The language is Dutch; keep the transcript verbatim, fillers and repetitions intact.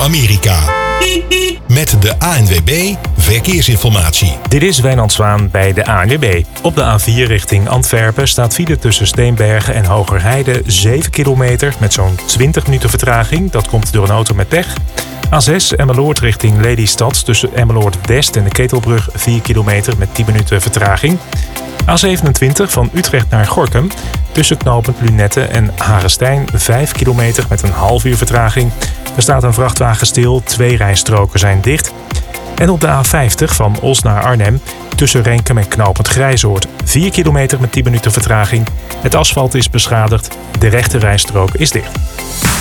Amerika. Met de A N W B Verkeersinformatie. Dit is Wijnand Zwaan bij de A N W B. Op de A vier richting Antwerpen staat file tussen Steenbergen en Hogerheide zeven kilometer met zo'n twintig minuten vertraging. Dat komt door een auto met pech. A zes Emmeloord richting Lelystad tussen Emmeloord West en de Ketelbrug vier kilometer met tien minuten vertraging. A zevenentwintig van Utrecht naar Gorinchem tussen knooppunt Lunette en Hagestein vijf kilometer met een half uur vertraging. Er staat een vrachtwagen stil, twee rijstroken zijn dicht. En op de A vijftig van Os naar Arnhem tussen Renkum en knooppunt Grijzoord vier kilometer met tien minuten vertraging. Het asfalt is beschadigd, de rechte rijstrook is dicht.